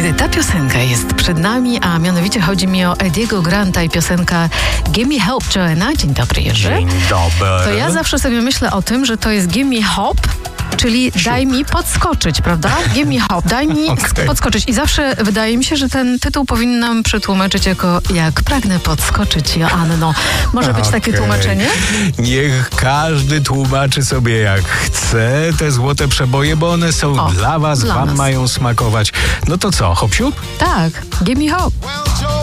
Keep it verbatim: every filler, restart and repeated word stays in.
Ta piosenka jest przed nami, a mianowicie chodzi mi o Ediego Granta i piosenka Gimme Help Joanna. Dzień dobry, Jerzy. Dzień dobry. To ja zawsze sobie myślę o tym, że to jest Gimme Hop, czyli Siup. daj mi podskoczyć, prawda? Gimme hop, daj mi Okay. podskoczyć. I zawsze wydaje mi się, że ten tytuł powinnam przetłumaczyć jako jak pragnę podskoczyć, Joanno. Może być takie Okej. tłumaczenie? Niech każdy tłumaczy sobie jak chce te złote przeboje, bo one są O, dla was, dla wam nas. mają smakować. No to co, hop siup? Tak, gimme hop.